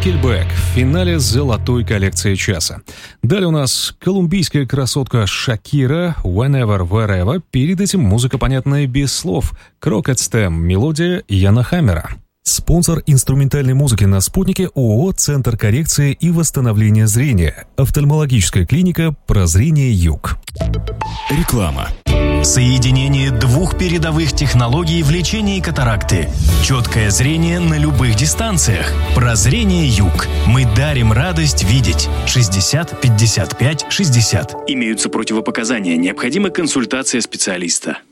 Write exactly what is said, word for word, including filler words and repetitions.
Nickelback в финале золотой коллекции часа. Далее у нас колумбийская красотка Шакира «Whenever, Wherever». Перед этим музыка, понятная без слов. Крокет Стэм, мелодия Яна Хаммера. Спонсор инструментальной музыки на «Спутнике» ООО «Центр коррекции и восстановления зрения». Офтальмологическая клиника «Прозрение Юг». Реклама. Соединение двух передовых технологий в лечении катаракты. Четкое зрение на любых дистанциях. Прозрение Юг. Мы дарим радость видеть. шестьдесят пятьдесят пять шестьдесят. Имеются противопоказания. Необходима консультация специалиста.